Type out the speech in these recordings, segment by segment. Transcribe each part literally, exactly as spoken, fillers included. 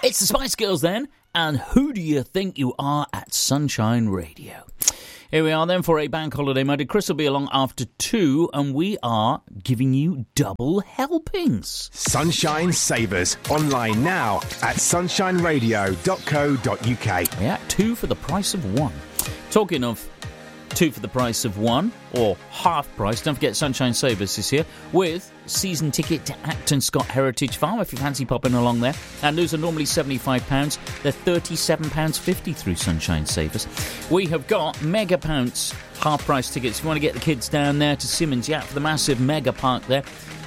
It's the Spice Girls then, and who do you think you are at Sunshine Radio? Here we are then for a bank holiday Monday. Chris will be along after two, and we are giving you double helpings. Sunshine Savers, online now at sunshine radio dot co dot uk. Yeah, two for the price of one. Talking of two for the price of one, or half price, don't forget Sunshine Savers is here with season ticket to Acton Scott Heritage Farm if you fancy popping along there. And those are normally seventy-five pounds. They're thirty-seven pounds fifty through Sunshine Savers. We have got Mega Pounce half price tickets. If you want to get the kids down there to Simmons Yat for the massive mega park there,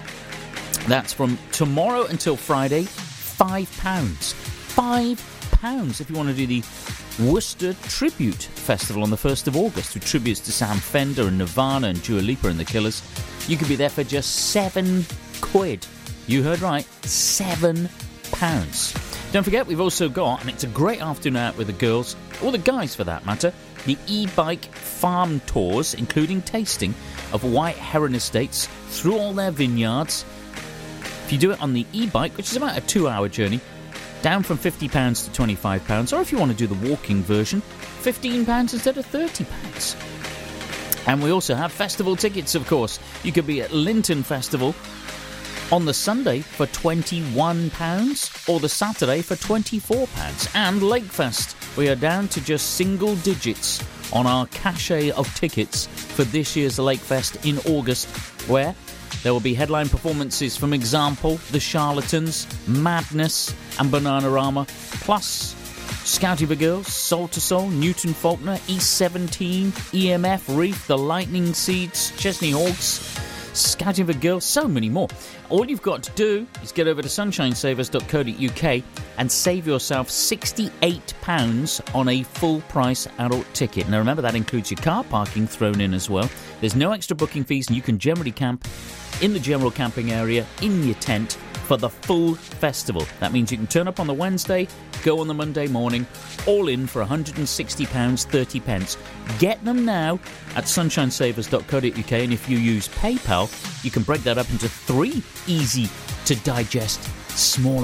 that's from tomorrow until Friday, five pounds. Five pounds if you want to do the Worcester Tribute Festival on the first of August, with tributes to Sam Fender and Nirvana and Dua Lipa and the Killers. You could be there for just seven quid. You heard right, seven pounds. Don't forget, we've also got, and it's a great afternoon out with the girls, or the guys for that matter, the e-bike farm tours, including tasting of White Heron Estates through all their vineyards. If you do it on the e-bike, which is about a two-hour journey, down from fifty pounds to twenty-five pounds, or if you want to do the walking version, fifteen pounds instead of thirty pounds. And we also have festival tickets, of course. You could be at Linton Festival on the Sunday for twenty-one pounds, or the Saturday for twenty-four pounds. And Lakefest, we are down to just single digits on our cachet of tickets for this year's Lakefest in August, where there will be headline performances from Example, The Charlatans, Madness and Bananarama, plus Scouty for Girls, Soul to Soul, Newton Faulkner, E seventeen, E M F, Reef, The Lightning Seeds, Chesney Hawks, Scouting for Girls, so many more. All you've got to do is get over to sunshine savers dot co dot uk and save yourself sixty-eight pounds on a full-price adult ticket. Now remember, that includes your car parking thrown in as well. There's no extra booking fees, and you can generally camp in the general camping area in your tent for the full festival. That means you can turn up on the Wednesday, go on the Monday morning, all in for one hundred sixty pounds thirty. Get them now at sunshine savers dot co dot uk, and if you use PayPal, you can break that up into three easy to digest smaller